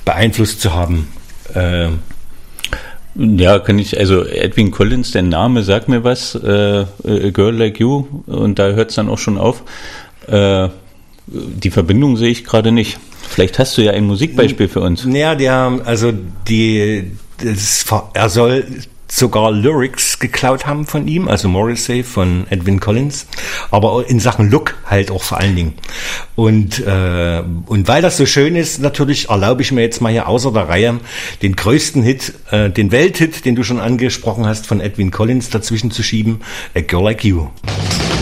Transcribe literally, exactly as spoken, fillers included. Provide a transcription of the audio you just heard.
beeinflusst zu haben. Äh, Ja, kann ich, also Edwyn Collins, der Name sagt mir was, äh, A Girl Like You, und da hört es dann auch schon auf. Äh, die Verbindung sehe ich gerade nicht. Vielleicht hast du ja ein Musikbeispiel für uns. Ja, der, also die, das, er soll sogar Lyrics geklaut haben von ihm, also Morrissey von Edwyn Collins, aber in Sachen Look halt auch vor allen Dingen. Und äh, und weil das so schön ist, natürlich erlaube ich mir jetzt mal hier außer der Reihe den größten Hit, äh, den Welthit, den du schon angesprochen hast, von Edwyn Collins dazwischen zu schieben, A Girl Like You.